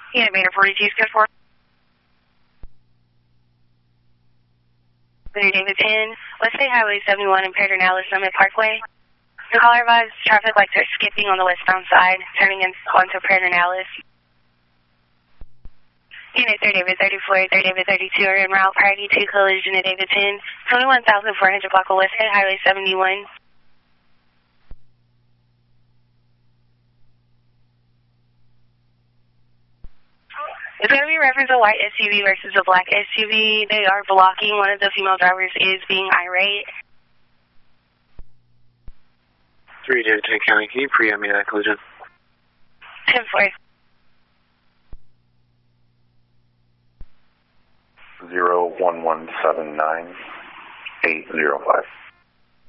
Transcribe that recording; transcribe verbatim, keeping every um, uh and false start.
Unit Mater forty-two, code four. David ten, West State Highway seventy-one, impaired in Alice Summit Parkway. The caller advised traffic lights are skipping on the westbound side, turning in onto impaired in Alice. Unit three David thirty-four, three David thirty-two are en route priority to collision at David ten, twenty-one thousand four hundred block of West State Highway seventy-one. It's going to be reference a white S U V versus a black S U V. They are blocking. One of the female drivers is being irate. three David ten County, can you preempt me that collision? ten four. Zero one one seven nine eight zero five.